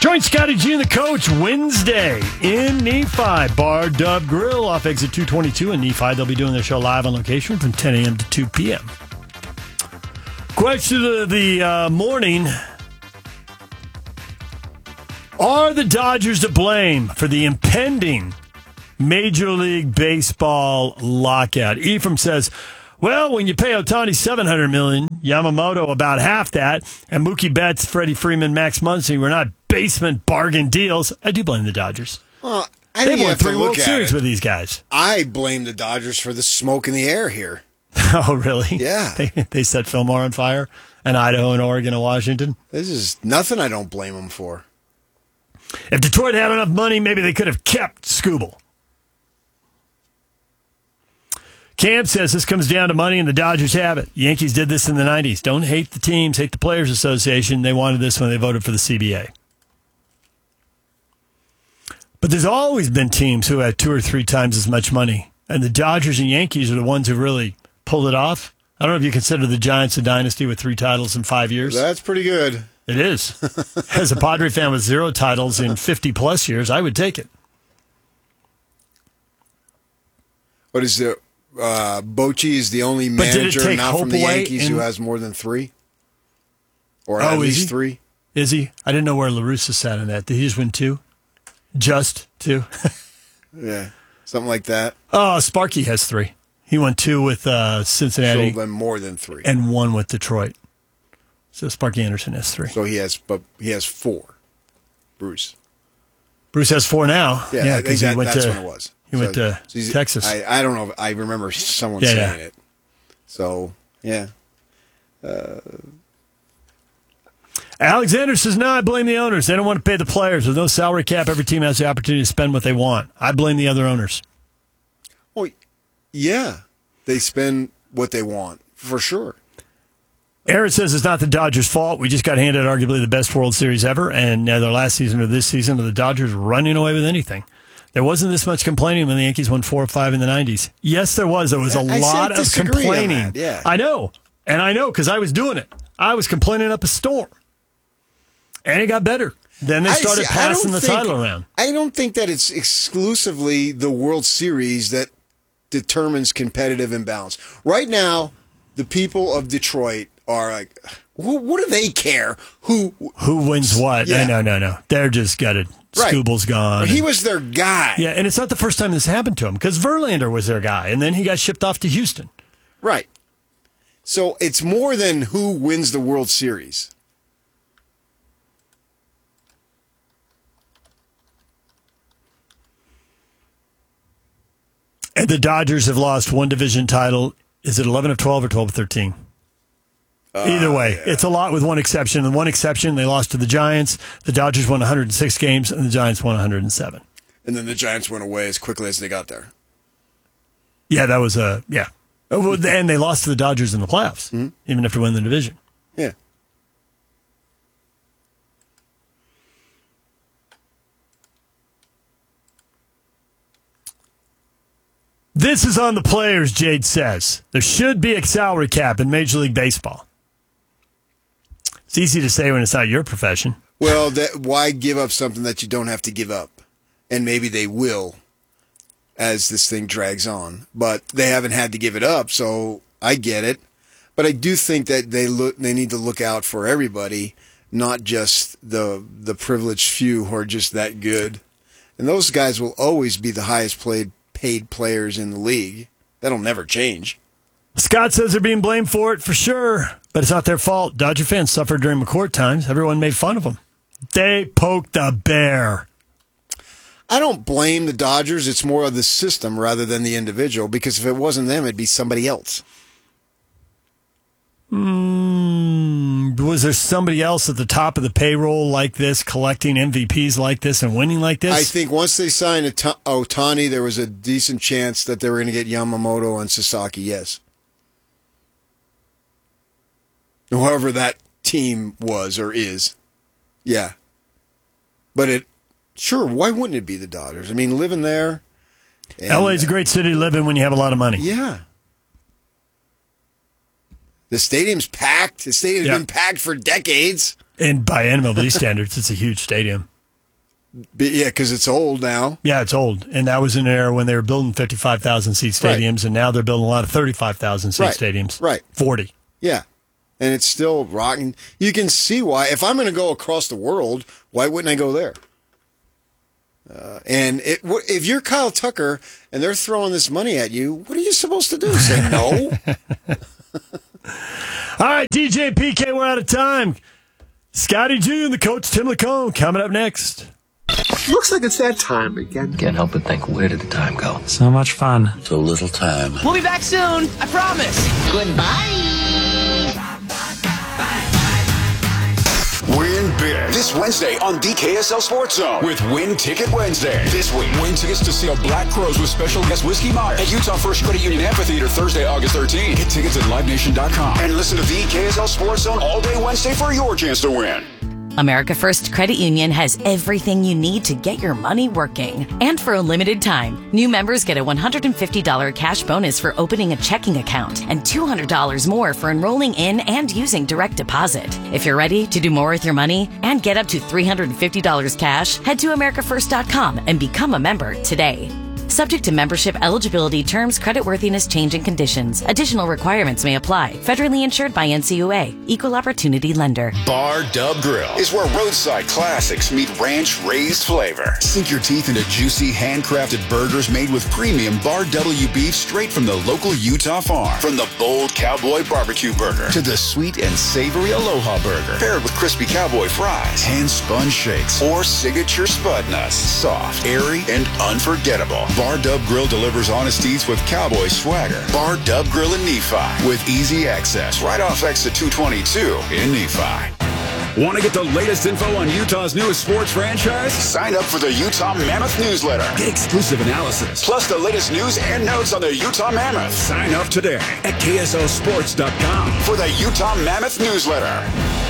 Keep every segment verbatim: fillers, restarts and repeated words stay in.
Join Scotty G and the coach Wednesday in Nephi. Bar Dub Grill off exit two twenty-two in Nephi. They'll be doing their show live on location from ten a.m. to two p.m. Question of the uh, morning. Are the Dodgers to blame for the impending Major League Baseball lockout? Ephraim says, well, when you pay Ohtani seven hundred million dollars, Yamamoto about half that, and Mookie Betts, Freddie Freeman, Max Muncy were not basement bargain deals, I do blame the Dodgers. Well, I They've think you won have to three look World at Series it. with these guys. I blame the Dodgers for the smoke in the air here. Oh, really? Yeah. They, they set Fillmore on fire, and Idaho and Oregon and Washington. This is nothing I don't blame them for. If Detroit had enough money, maybe they could have kept Scooble. Cam says this comes down to money, and the Dodgers have it. Yankees did this in the nineties. Don't hate the teams, hate the Players Association. They wanted this when they voted for the C B A. But there's always been teams who had two or three times as much money, and the Dodgers and Yankees are the ones who really pulled it off. I don't know if you consider the Giants a dynasty with three titles in five years. That's pretty good. It is. As a Padre fan with zero titles in fifty-plus years, I would take it. What is it? Uh, Bochy is the only But did it manager take now hope from the away Yankees in- who has more than three? Or Oh, at is least he? three? Is he? I didn't know where La Russa sat in that. Did he just win two? Just two? Yeah, something like that. Oh, Sparky has three. He won two with uh, Cincinnati So then more than three. and one with Detroit. So Sparky Anderson has three. So he has, but he has four. Bruce. Bruce has four now. Yeah, Yeah, I think because he that, went that's to when it was. he went So- to so he's- Texas. I, I don't know. If, I remember someone Yeah, saying yeah. it. So yeah. Alexander says, no, I blame the owners. They don't want to pay the players. With no salary cap, every team has the opportunity to spend what they want. I blame the other owners. Well, yeah, they spend what they want for sure. Aaron says it's not the Dodgers' fault. We just got handed arguably the best World Series ever, and neither last season or this season are the Dodgers running away with anything. There wasn't this much complaining when the Yankees won four or five in the nineties. Yes, there was. There was a I lot said of disagree on complaining. that, yeah. I know, and I know because I was doing it. I was complaining up a storm, and it got better. Then they I started see, I don't passing the think- title around. I don't think that it's exclusively the World Series that determines competitive imbalance. Right now, the people of Detroit are like, wh- what do they care? Who? Who wins what? Yeah. No, no, no. They're just gutted. Right. Scooble's gone. He and- was their guy. yeah, and it's not the first time this happened to him because Verlander was their guy, and then he got shipped off to Houston. Right. So it's more than who wins the World Series. And the Dodgers have lost one division title. Is it eleven of twelve or twelve of thirteen? Either way, yeah. it's a lot with one exception. And one exception, they lost to the Giants. The Dodgers won one hundred six games, and the Giants won one hundred seven. And then the Giants went away as quickly as they got there. Yeah, that was a, yeah. Oh, well, and they lost to the Dodgers in the playoffs, even after winning the division. Yeah. This is on the players, Jade says. There should be a salary cap in Major League Baseball. It's easy to say when it's not your profession. Well, that, why give up something that you don't have to give up? And maybe they will as this thing drags on. But they haven't had to give it up, so I get it. But I do think that they look they need to look out for everybody, not just the the privileged few who are just that good. And those guys will always be the highest played paid players in the league. That'll never change. Scott says they're being blamed for it for sure, but it's not their fault. Dodger fans suffered during McCourt times. Everyone made fun of them. They poked the bear. I don't blame the Dodgers. It's more of the system rather than the individual, because if it wasn't them, it'd be somebody else. Mm, was there somebody else at the top of the payroll like this, collecting M V Ps like this and winning like this? I think once they signed Ota- Ohtani, there was a decent chance that they were going to get Yamamoto and Sasaki, yes. Whoever that team was or is. Yeah. But it, sure, why wouldn't it be the Dodgers? I mean, living there. and- L A's a great city to live in when you have a lot of money. Yeah. The stadium's packed. The stadium's Yeah. been packed for decades. And by N M L B standards, it's a huge stadium. But yeah, because it's old now. Yeah, it's old. And that was an era when they were building fifty-five thousand seat stadiums, right. And now they're building a lot of thirty-five thousand seat right. stadiums. Right. forty. Yeah. And it's still rocking. You can see why. If I'm going to go across the world, why wouldn't I go there? Uh, and it, if you're Kyle Tucker and they're throwing this money at you, what are you supposed to do? Say no? All right, D J P K, we're out of time. Scotty G and the coach, Tim LaComb, coming up next. Looks like it's that time again. Can't help but think, where did the time go? So much fun. So little time. We'll be back soon. I promise. Goodbye. Win big this Wednesday on the K S L Sports Zone with Win Ticket Wednesday. This week, win tickets to see the Black Crowes with special guest Whiskey Meyer at Utah First Credit Union Amphitheater Thursday, August thirteenth. Get tickets at live nation dot com and listen to the K S L Sports Zone all day Wednesday for your chance to win. America First Credit Union has everything you need to get your money working. And for a limited time, new members get a one hundred fifty dollars cash bonus for opening a checking account and two hundred dollars more for enrolling in and using direct deposit. If you're ready to do more with your money and get up to three hundred fifty dollars cash, head to america first dot com and become a member today. Subject to membership eligibility, terms, creditworthiness, change, and conditions. Additional requirements may apply. Federally insured by N C U A. Equal Opportunity Lender. Bar Dub Grill is where roadside classics meet ranch-raised flavor. Sink your teeth into juicy, handcrafted burgers made with premium Bar W beef straight from the local Utah farm. From the bold cowboy barbecue burger to the sweet and savory Aloha burger, paired with crispy cowboy fries, hand-spun shakes, or signature spud nuts. Soft, airy, and unforgettable. Bar Dub Grill delivers honest eats with cowboy swagger. Bar Dub Grill in Nephi with easy access right off exit two twenty-two in Nephi. Want to get the latest info on Utah's newest sports franchise? Sign up for the Utah Mammoth newsletter. Get exclusive analysis, plus the latest news and notes on the Utah Mammoth. Sign up today at K S L sports dot com for the Utah Mammoth newsletter.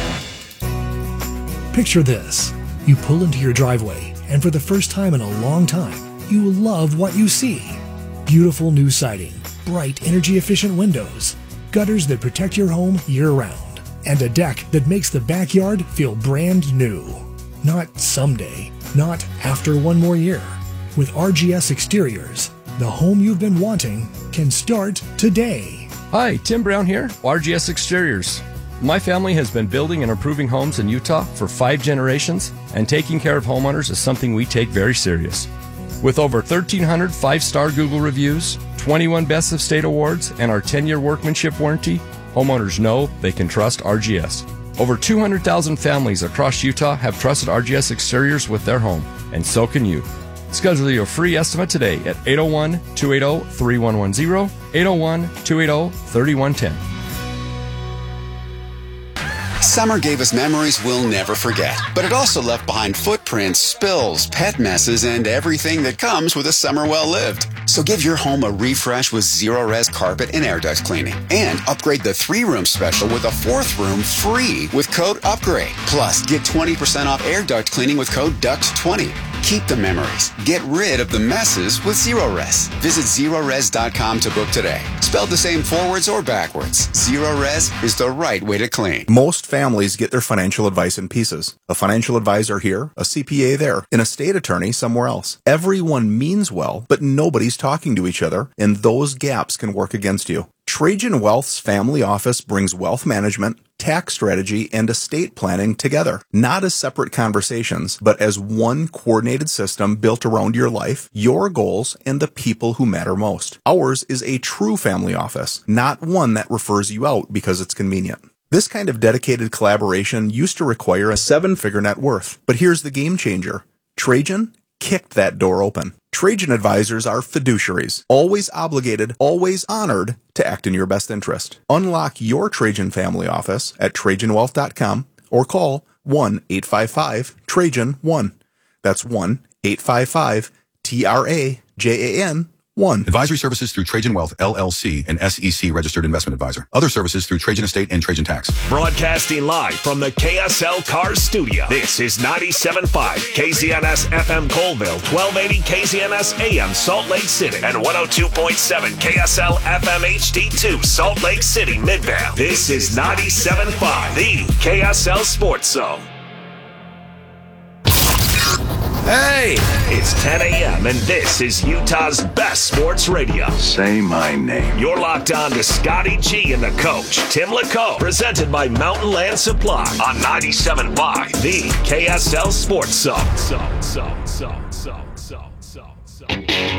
Picture this. You pull into your driveway, and for the first time in a long time, you will love what you see. Beautiful new siding, bright energy-efficient windows, gutters that protect your home year-round, and a deck that makes the backyard feel brand new. Not someday, not after one more year. With R G S Exteriors, the home you've been wanting can start today. Hi, Tim Brown here, R G S Exteriors. My family has been building and improving homes in Utah for five generations, and taking care of homeowners is something we take very serious. With over thirteen hundred five-star Google reviews, twenty-one Best of State awards, and our ten-year workmanship warranty, homeowners know they can trust R G S. Over two hundred thousand families across Utah have trusted R G S Exteriors with their home, and so can you. Schedule your free estimate today at eight oh one, two eight oh, three one one zero, eight oh one, two eight oh, three one one zero. Summer gave us memories we'll never forget, but it also left behind footprints, spills, pet messes, and everything that comes with a summer well-lived. So give your home a refresh with Zero-Res carpet and air duct cleaning, and upgrade the three-room special with a fourth room free with code UPGRADE. Plus, get twenty percent off air duct cleaning with code duct twenty. Keep the memories. Get rid of the messes with Zero-Res. Visit zero res dot com to book today. Spelled the same forwards or backwards, Zero-Res is the right way to clean. Most families get their financial advice in pieces. A financial advisor here, a C P A there, an estate attorney somewhere else. Everyone means well, but nobody's talking to each other, and those gaps can work against you. Trajan Wealth's family office brings wealth management, tax strategy, and estate planning together, not as separate conversations, but as one coordinated system built around your life, your goals, and the people who matter most. Ours is a true family office, not one that refers you out because it's convenient. This kind of dedicated collaboration used to require a seven-figure net worth, but here's the game changer. Trajan kicked that door open. Trajan advisors are fiduciaries, always obligated, always honored to act in your best interest. Unlock your Trajan family office at trajan wealth dot com or call one eight five five Trajan one. That's one eight five five T R A J A N one. Advisory services through Trajan Wealth, L L C, an S E C registered investment advisor. Other services through Trajan Estate and Trajan Tax. Broadcasting live from the K S L Cars studio. This is ninety-seven point five K Z N S F M Colville, twelve eighty K Z N S A M Salt Lake City, and one oh two point seven K S L F M H D two Salt Lake City, Midvale. This is ninety-seven point five, the K S L Sports Zone. Hey! It's ten a.m. and this is Utah's best sports radio. Say my name. You're locked on to Scotty G and the coach, Tim LeComb, presented by Mountain Land Supply on ninety-seven point five, the K S L Sports Zone. So, so, so, so, so, so, so.